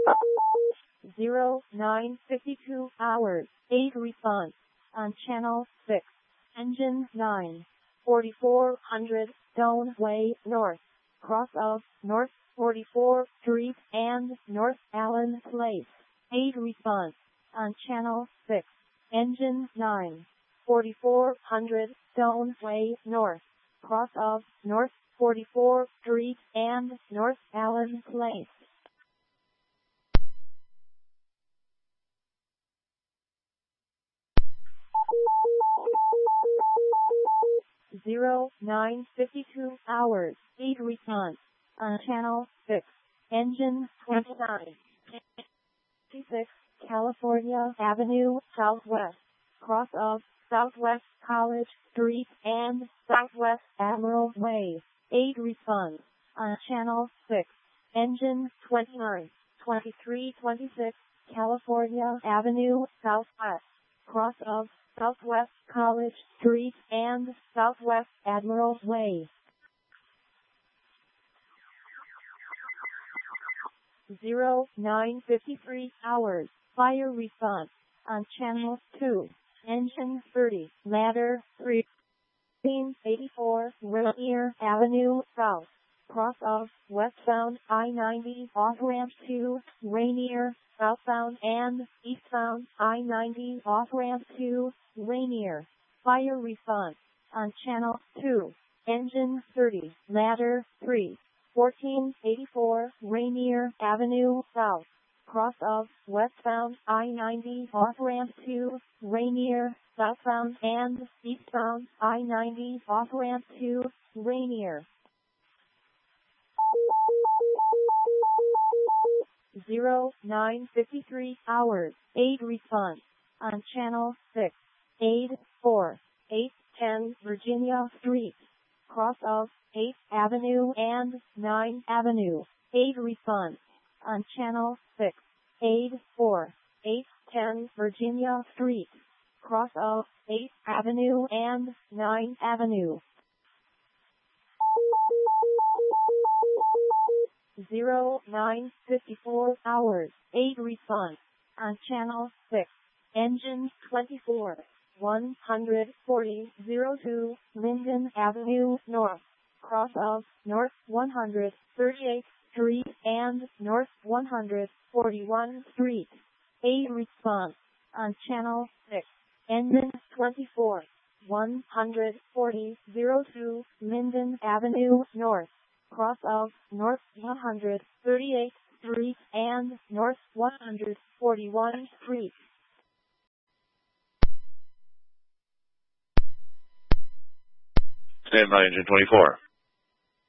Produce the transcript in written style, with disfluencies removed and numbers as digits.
0952 hours, 8 response. On channel 6. Engine 9. 4400 Stone Way North. Cross of North 44th Street and North Allen Place. 8 response. On channel 6. Engine 9. 4400 Stone Way North. Cross of North 44th Street and North Allen Place. Zero 952 hours, 8 response. On channel 6. Engine 29. 56 California Avenue Southwest. Cross of Southwest College Street and Southwest Admiral Way. 8 response. On channel 6. Engine 29. 2326 California Avenue Southwest. Cross of Southwest College Street and Southwest Admiral Way. 0953 hours, fire response. On channel 2. Engine 30, ladder 3. 84 Rainier Avenue South. Cross of westbound I-90 off-ramp to Rainier, southbound and eastbound I-90 off-ramp to Rainier. Fire response. On channel 2. Engine 30, ladder 3. 1484 Rainier Avenue South. Cross of westbound I-90 off-ramp to Rainier, southbound and eastbound I-90 off-ramp to Rainier. 0953 hours, 8 response. On channel 6. 810 Virginia Street. Cross of 8th Avenue and 9th Avenue. 8 response. On channel 6. 810 Virginia Street. Cross of 8th Avenue and 9th Avenue. 0954 hours, 8 response. On channel 6. Engine 24. 14002 Linden Avenue North. Cross of North 138th Street and North 141st Street. 8 response. On channel 6. Engine 24. 14002 Linden Avenue North. Cross of North 138th Street and North 141st Street. Stand by, Engine 24.